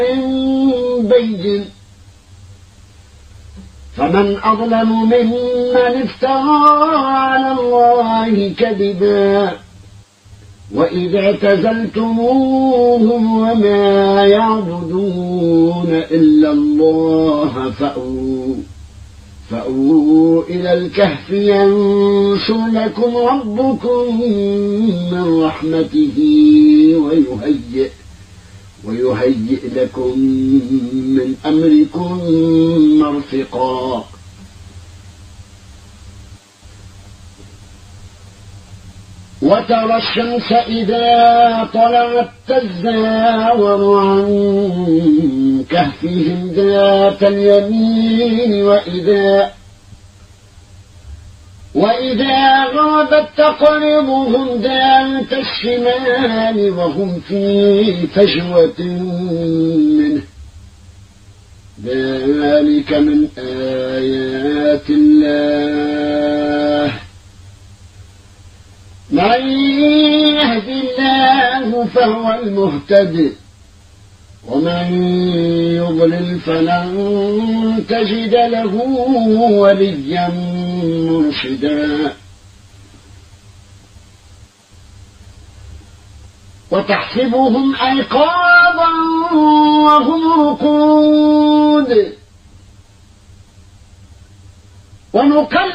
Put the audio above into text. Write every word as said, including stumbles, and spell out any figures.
بين فمن أظلم ممن افترى على الله كذبا وإذا اعتزلتموهم وما يعبدون إلا الله فأووا فأووا إلى الكهف ينشر لكم ربكم من رحمته ويهيئ ويهيئ لكم من أمركم مرفقا وترى الشمس إذا طلعت تزاور عن كهفهم ذات اليمين وإذا وإذا غابت تقرضهم ذات الشمال وهم في فجوة منه ذلك من آيات الله من يهد الله فهو المهتد ومن يضلل فلن تجد له وليا مرشدا وتحسبهم أيقاظا وهم رقود ونقلب